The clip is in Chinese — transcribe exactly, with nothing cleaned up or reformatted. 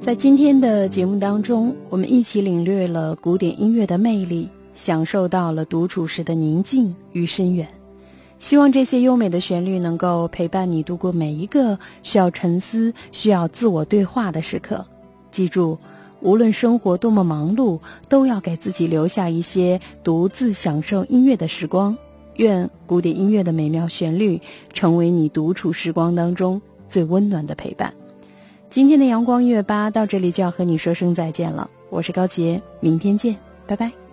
在今天的节目当中，我们一起领略了古典音乐的魅力，享受到了独处时的宁静与深远。希望这些优美的旋律能够陪伴你度过每一个需要沉思、需要自我对话的时刻。记住，无论生活多么忙碌，都要给自己留下一些独自享受音乐的时光。愿古典音乐的美妙旋律成为你独处时光当中最温暖的陪伴。今天的阳光音乐吧到这里就要和你说声再见了，我是高洁，明天见，拜拜。